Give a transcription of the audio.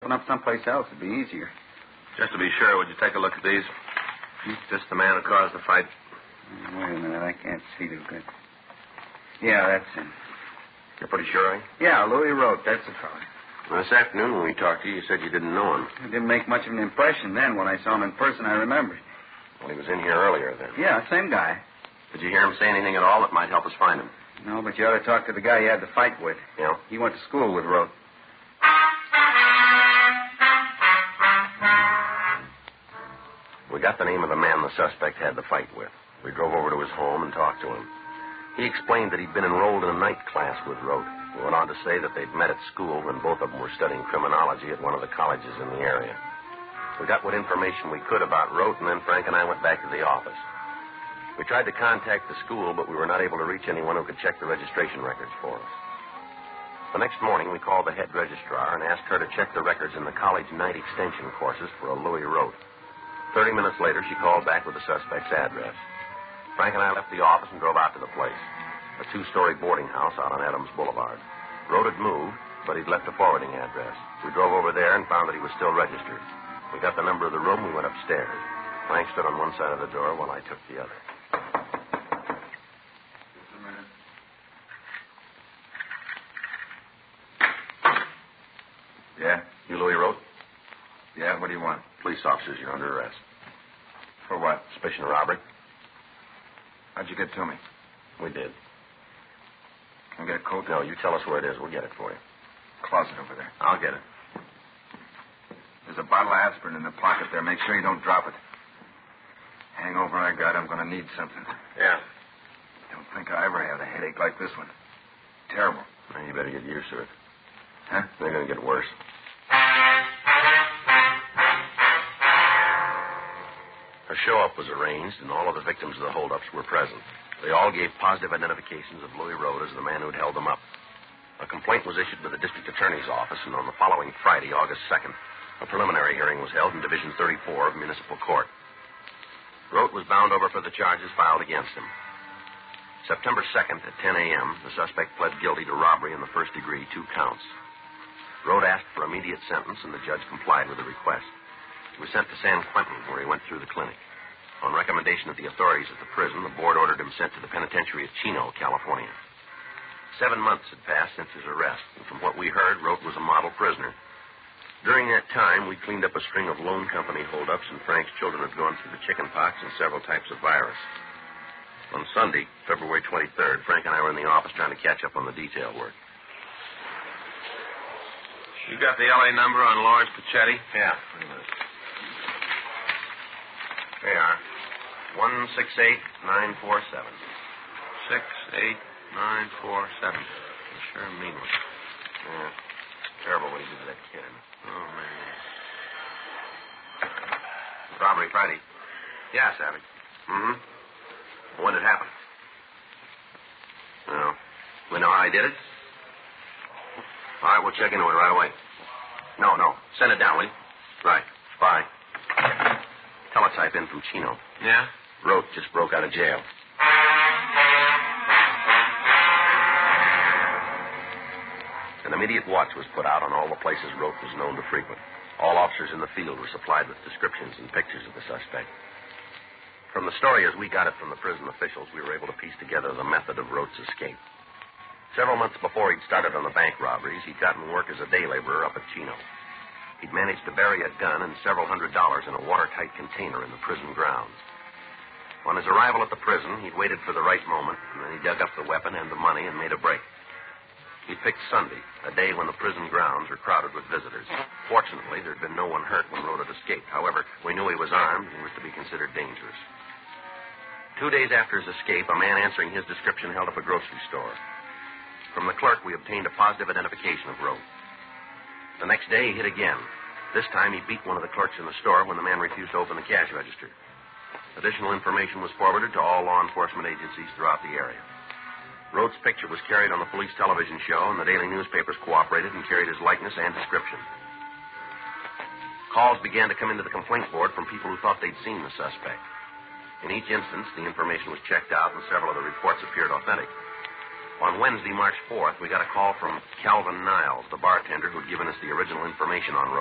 Open up someplace else would be easier. Just to be sure, would you take a look at these? Just the man who caused the fight. Wait a minute, I can't see too good. Yeah, that's him. You're pretty sure, eh? Yeah, Louis Rote, that's the fellow. Well, this afternoon when we talked to you, you said you didn't know him. It didn't make much of an impression then. When I saw him in person, I remembered. Well, he was in here earlier then. Yeah, same guy. Did you hear him say anything at all that might help us find him? No, but you ought to talk to the guy you had the fight with. Yeah? He went to school with Rote. We got the name of the man the suspect had the fight with. We drove over to his home and talked to him. He explained that he'd been enrolled in a night class with Rote. He went on to say that they'd met at school when both of them were studying criminology at one of the colleges in the area. We got what information we could about Rote, and then Frank and I went back to the office. We tried to contact the school, but we were not able to reach anyone who could check the registration records for us. The next morning, we called the head registrar and asked her to check the records in the college night extension courses for a Louis Rote. 30 minutes later, she called back with the suspect's address. Frank and I left the office and drove out to the place, a two-story boarding house out on Adams Boulevard. Rote had moved, but he'd left a forwarding address. We drove over there and found that he was still registered. We got the number of the room. We went upstairs. Frank stood on one side of the door while I took the other. Just a minute. Yeah? You Louis Rote? Yeah, what do you want? Police officers, you're under arrest. For what? Suspicion of robbery? How'd you get to me? We did. Can I get a coat? No, you tell us where it is. We'll get it for you. Closet over there. I'll get it. There's a bottle of aspirin in the pocket there. Make sure you don't drop it. Hangover I got, I'm going to need something. Yeah. Don't think I ever had a headache like this one. Terrible. Well, you better get used to it. Huh? They're going to get worse. A show-up was arranged, and all of the victims of the holdups were present. They all gave positive identifications of Louis Rote as the man who'd held them up. A complaint was issued by the district attorney's office, and on the following Friday, August 2nd, a preliminary hearing was held in Division 34 of Municipal Court. Rote was bound over for the charges filed against him. September 2nd at 10 a.m., the suspect pled guilty to robbery in the first degree, 2 counts. Rote asked for immediate sentence, and the judge complied with the request. He was sent to San Quentin, where he went through the clinic. On recommendation of the authorities at the prison, the board ordered him sent to the penitentiary at Chino, California. 7 months had passed since his arrest, and from what we heard, Rote was a model prisoner. During that time, we cleaned up a string of loan company holdups, and Frank's children had gone through the chicken pox and several types of virus. On Sunday, February 23rd, Frank and I were in the office trying to catch up on the detail work. You got the L.A. number on Lawrence Pachetti? Yeah. There you are. 168947. 68947. Sure mean one. Yeah. Terrible what he did to that kid. Oh, man. Robbery Friday. Yeah, Savage. Mm-hmm. When did it happen? No. We know how he did it? All right, we'll check into it right away. No. Send it down, will you? Right. Bye. Teletype in from Chino. Yeah? Rote just broke out of jail. An immediate watch was put out on all the places Rote was known to frequent. All officers in the field were supplied with descriptions and pictures of the suspect. From the story as we got it from the prison officials, we were able to piece together the method of Rote's escape. Several months before he'd started on the bank robberies, he'd gotten work as a day laborer up at Chino. He'd managed to bury a gun and several $100s in a watertight container in the prison grounds. On his arrival at the prison, he'd waited for the right moment, and then he dug up the weapon and the money and made a break. He picked Sunday, a day when the prison grounds were crowded with visitors. Fortunately, there'd been no one hurt when Rote had escaped. However, we knew he was armed and was to be considered dangerous. 2 days after his escape, a man answering his description held up a grocery store. From the clerk, we obtained a positive identification of Rote. The next day, he hit again. This time, he beat one of the clerks in the store when the man refused to open the cash register. Additional information was forwarded to all law enforcement agencies throughout the area. Rote's picture was carried on the police television show, and the daily newspapers cooperated and carried his likeness and description. Calls began to come into the complaint board from people who thought they'd seen the suspect. In each instance, the information was checked out, and several of the reports appeared authentic. On Wednesday, March 4th, we got a call from Calvin Niles, the bartender who'd given us the original information on Rote.